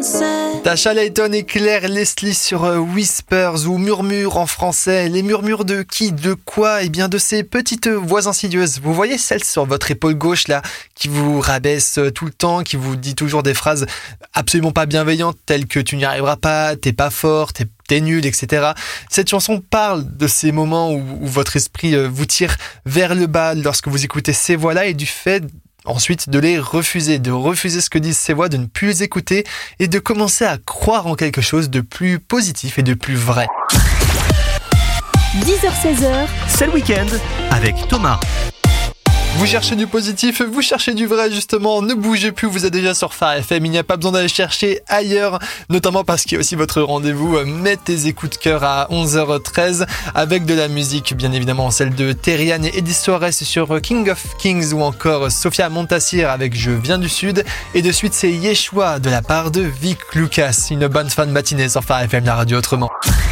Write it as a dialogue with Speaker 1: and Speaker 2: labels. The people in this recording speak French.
Speaker 1: sunset.
Speaker 2: Tasha Layton et Claire Leslie sur Whispers ou Murmures en français. Les murmures de qui, de quoi? Eh bien de ces petites voix insidieuses. Vous voyez celle sur votre épaule gauche là, qui vous rabaisse tout le temps, qui vous dit toujours des phrases absolument pas bienveillantes telles que tu n'y arriveras pas, t'es pas fort, t'es nul, etc. Cette chanson parle de ces moments où votre esprit vous tire vers le bas lorsque vous écoutez ces voix-là et du fait ensuite de les refuser, de refuser ce que disent ces voix, de ne plus les écouter et de commencer à croire en quelque chose de plus positif et de plus vrai.
Speaker 3: 10h-16h,
Speaker 4: c'est le week-end avec Thomas.
Speaker 2: Vous cherchez du positif, vous cherchez du vrai justement, ne bougez plus, vous êtes déjà sur Phare FM, il n'y a pas besoin d'aller chercher ailleurs, notamment parce qu'il y a aussi votre rendez-vous Mets tes écoutes cœur à 11h13 avec de la musique bien évidemment, celle de Terrian et Eddie Suarez sur King of Kings ou encore Sophia Montassir avec Je viens du Sud et de suite c'est Yeshua de la part de Vic Lucas, une bonne fin de matinée sur Phare FM, la radio autrement.